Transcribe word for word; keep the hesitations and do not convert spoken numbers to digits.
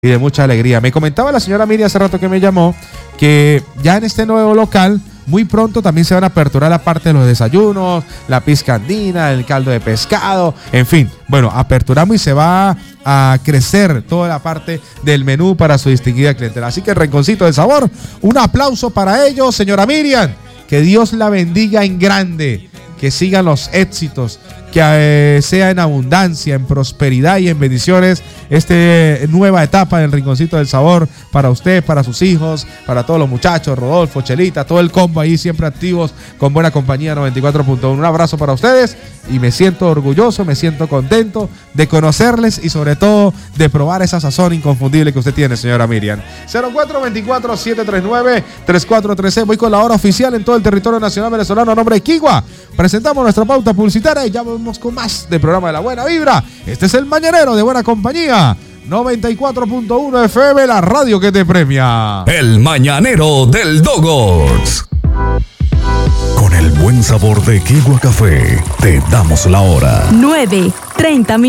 y de mucha alegría. Me comentaba la señora Miriam hace rato que me llamó que ya en este nuevo local muy pronto también se van a aperturar la parte de los desayunos, la pizca andina, el caldo de pescado, en fin. Bueno, aperturamos y se va a crecer toda la parte del menú para su distinguida clientela. Así que el Rinconcito del Sabor, un aplauso para ellos, señora Miriam. Que Dios la bendiga en grande, que sigan los éxitos, que eh, sea en abundancia, en prosperidad y en bendiciones esta nueva etapa del Rinconcito del Sabor para usted, para sus hijos, para todos los muchachos, Rodolfo, Chelita, todo el combo ahí siempre activos con buena compañía noventa y cuatro punto uno. Un abrazo para ustedes y me siento orgulloso, me siento contento de conocerles y sobre todo de probar esa sazón inconfundible que usted tiene, señora Miriam. cero cuatro dos cuatro, siete tres nueve, tres cuatro uno tres. Voy con la hora oficial en todo el territorio nacional venezolano a nombre de Quigua. Presentamos nuestra pauta publicitaria y ya vamos con más del programa de la buena vibra. Este es el Mañanero de Buena Compañía noventa y cuatro punto uno F M, la radio que te premia. El Mañanero del Dogots. Con el buen sabor de Quigua Café, te damos la hora. nueve, treinta minutos.